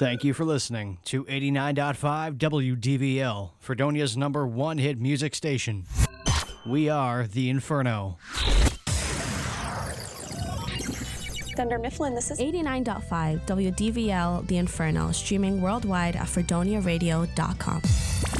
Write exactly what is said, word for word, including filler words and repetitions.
Thank you for listening to eighty-nine point five W D V L, Fredonia's number one hit music station. We are the Inferno. Thunder Mifflin, this is eighty-nine point five W D V L, The Inferno, streaming worldwide at fredonia radio dot com.